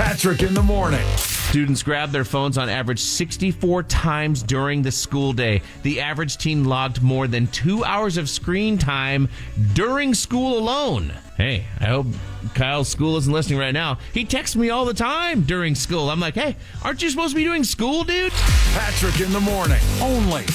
Patrick in the morning. Students grab their phones on average 64 times during the school day. The average teen logged more than 2 hours of screen time during school alone. Hey, I hope Kyle's school isn't listening right now. He texts me all the time during school. I'm like, hey, aren't you supposed to be doing school, dude? Patrick in the morning, only